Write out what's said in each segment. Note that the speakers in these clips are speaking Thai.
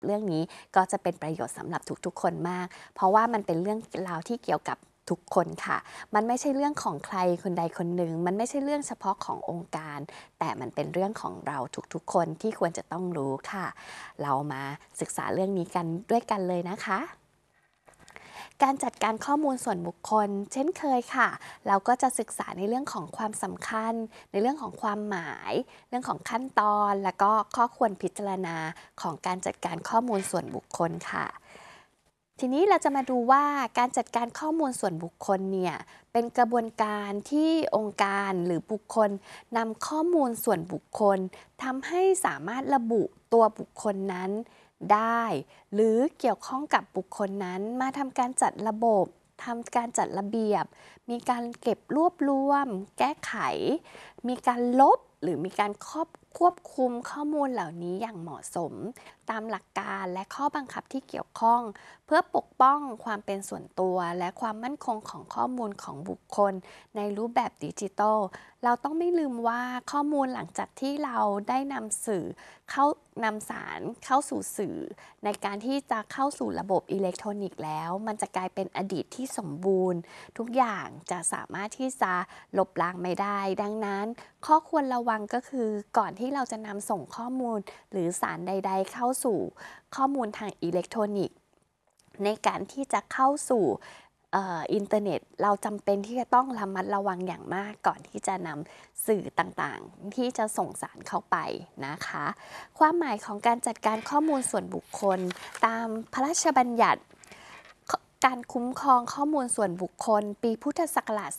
เรื่องนี้ก็จะเป็นประโยชน์สำหรับทุกๆคนมากเพราะว่ามันเป็นเรื่องราวที่เกี่ยวกับทุกคนค่ะมันไม่ใช่เรื่องของใครคนใดคนหนึ่งมันไม่ใช่เรื่องเฉพาะขององค์การแต่มันเป็นเรื่องของเราทุกๆคนที่ควรจะต้องรู้ค่ะเรามาศึกษาเรื่องนี้กันด้วยกันเลยนะคะการจัดการข้อมูลส่วนบุคคลเช่นเคยค่ะเราก็จะศึกษาในเรื่องของความสำคัญในเรื่องของความหมายเรื่องของขั้นตอนและก็ข้อควรพิจารณาของการจัดการข้อมูลส่วนบุคคลค่ะทีนี้เราจะมาดูว่าการจัดการข้อมูลส่วนบุคคลเนี่ยเป็นกระบวนการที่องค์การหรือบุคคลนำข้อมูลส่วนบุคคลทำให้สามารถระบุตัวบุคคลนั้นได้หรือเกี่ยวข้องกับบุคคลนั้นมาทำการจัดระบบทำการจัดระเบียบมีการเก็บรวบรวมแก้ไขมีการลบหรือมีการควบคุมข้อมูลเหล่านี้อย่างเหมาะสมตามหลักการและข้อบังคับที่เกี่ยวข้องเพื่อปกป้องความเป็นส่วนตัวและความมั่นคงของข้อมูลของบุคคลในรูปแบบดิจิทัลเราต้องไม่ลืมว่าข้อมูลหลังจากที่เราได้นำสารเข้าสู่สื่อในการที่จะเข้าสู่ระบบอิเล็กทรอนิกส์แล้วมันจะกลายเป็นอดีตที่สมบูรณ์ทุกอย่างจะสามารถที่จะลบล้างไม่ได้ดังนั้นข้อควรระวังก็คือก่อนที่เราจะนำส่งข้อมูลหรือสารใดๆเข้าสู่ข้อมูลทางอิเล็กทรอนิกส์ในการที่จะเข้าสู่อินเทอร์เน็ตเราจำเป็นที่จะต้องระมัดระวังอย่างมากก่อนที่จะนำสื่อต่างๆที่จะส่งสารเข้าไปนะคะความหมายของการจัดการข้อมูลส่วนบุคคลตามพระราชบัญญัติการคุ้มครองข้อมูลส่วนบุคคลปีพุทธศักราช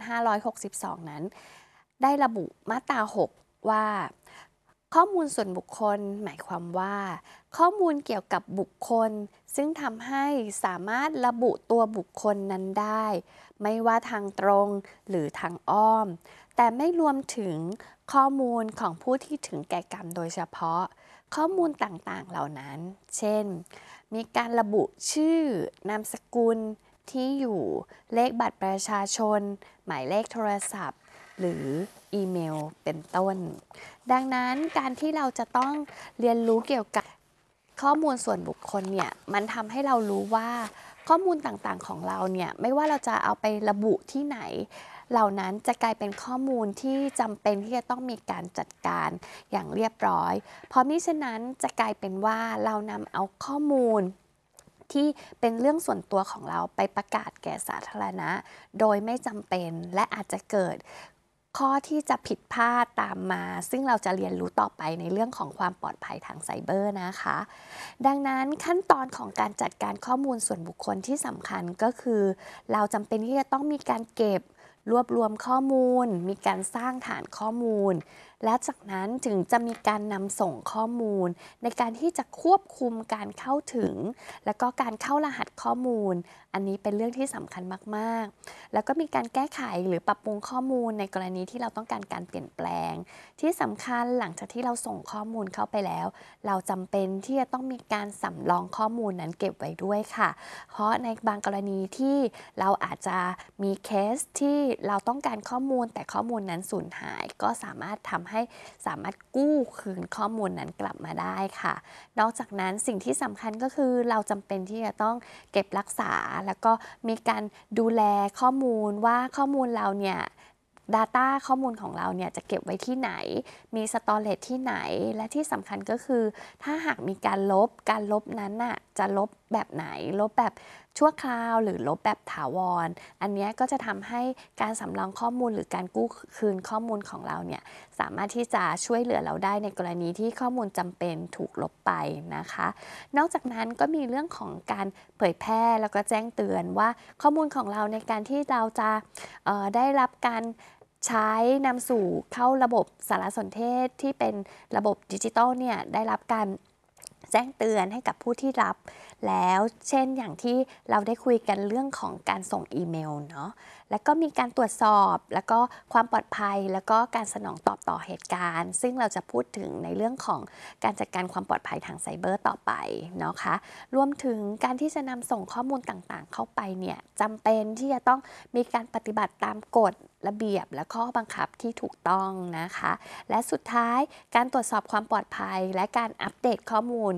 2562 นั้นได้ระบุมาตรา 6 ว่าข้อมูลส่วนบุคคลหมายความว่าข้อมูลเกี่ยวกับบุคคลซึ่งทำให้สามารถระบุตัวบุคคลนั้นได้ไม่ว่าทางตรงหรือทางอ้อมแต่ไม่รวมถึงข้อมูลของผู้ที่ถึงแก่กรรมโดยเฉพาะข้อมูลต่างๆเหล่านั้นเช่นมีการระบุชื่อนามสกุลที่อยู่เลขบัตรประชาชนหมายเลขโทรศัพท์หรืออีเมลเป็นต้นดังนั้นการที่เราจะต้องเรียนรู้เกี่ยวกับข้อมูลส่วนบุคคลเนี่ยมันทำให้เรารู้ว่าข้อมูลต่างๆของเราเนี่ยไม่ว่าเราจะเอาไประบุที่ไหนเหล่านั้นจะกลายเป็นข้อมูลที่จำเป็นที่จะต้องมีการจัดการอย่างเรียบร้อยเพราะมิฉะนั้นจะกลายเป็นว่าเรานำเอาข้อมูลที่เป็นเรื่องส่วนตัวของเราไปประกาศแก่สาธารณะโดยไม่จำเป็นและอาจจะเกิดข้อที่จะผิดพลาดตามมาซึ่งเราจะเรียนรู้ต่อไปในเรื่องของความปลอดภัยทางไซเบอร์นะคะดังนั้นขั้นตอนของการจัดการข้อมูลส่วนบุคคลที่สำคัญก็คือเราจำเป็นที่จะต้องมีการเก็บรวบรวมข้อมูลมีการสร้างฐานข้อมูลและจากนั้นถึงจะมีการนำส่งข้อมูลในการที่จะควบคุมการเข้าถึงและก็การเข้ารหัสข้อมูลอันนี้เป็นเรื่องที่สำคัญมากๆแล้วก็มีการแก้ไขหรือปรับปรุงข้อมูลในกรณีที่เราต้องการการเปลี่ยนแปลงที่สำคัญหลังจากที่เราส่งข้อมูลเข้าไปแล้วเราจำเป็นที่จะต้องมีการสำรองข้อมูลนั้นเก็บไว้ด้วยค่ะเพราะในบางกรณีที่เราอาจจะมีเคสที่เราต้องการข้อมูลแต่ข้อมูลนั้นสูญหายก็สามารถทำให้สามารถกู้คืนข้อมูลนั้นกลับมาได้ค่ะนอกจากนั้นสิ่งที่สำคัญก็คือเราจำเป็นที่จะต้องเก็บรักษาแล้วก็มีการดูแลข้อมูลว่าข้อมูลเราเนี่ย Data ข้อมูลของเราเนี่ยจะเก็บไว้ที่ไหนมี Storage ที่ไหนและที่สำคัญก็คือถ้าหากมีการลบนั้นน่ะจะลบแบบไหนลบแบบชั่วคราวหรือลบแบบถาวรอันนี้ก็จะทำให้การสำรองข้อมูลหรือการกู้คืนข้อมูลของเราเนี่ยสามารถที่จะช่วยเหลือเราได้ในกรณีที่ข้อมูลจำเป็นถูกลบไปนะคะนอกจากนั้นก็มีเรื่องของการเผยแพร่แล้วก็แจ้งเตือนว่าข้อมูลของเราในการที่เราจะได้รับการใช้นำสู่เข้าระบบสารสนเทศที่เป็นระบบดิจิทัลเนี่ยได้รับการแจ้งเตือนให้กับผู้ที่รับแล้วเช่นอย่างที่เราได้คุยกันเรื่องของการส่งอีเมลเนาะแล้วก็มีการตรวจสอบแล้วก็ความปลอดภัยแล้วก็การสนองตอบต่อเหตุการณ์ซึ่งเราจะพูดถึงในเรื่องของการจัดการความปลอดภัยทางไซเบอร์ต่อไปเนาะคะรวมถึงการที่จะนำส่งข้อมูลต่างๆเข้าไปเนี่ยจำเป็นที่จะต้องมีการปฏิบัติตามกฎระเบียบและข้อบังคับที่ถูกต้องนะคะและสุดท้ายการตรวจสอบความปลอดภัยและการอัปเดตข้อมูล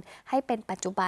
ให้เป็นปัจจุบัน